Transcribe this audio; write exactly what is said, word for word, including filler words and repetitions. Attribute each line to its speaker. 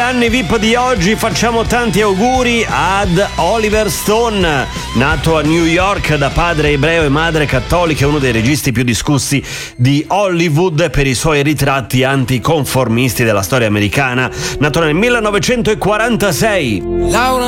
Speaker 1: compleanni V I P di oggi facciamo tanti auguri ad Oliver Stone, nato a New York da padre ebreo e madre cattolica, uno dei registi più discussi di Hollywood per i suoi ritratti anticonformisti della storia americana, nato nel millenovecentoquarantasei.
Speaker 2: Laura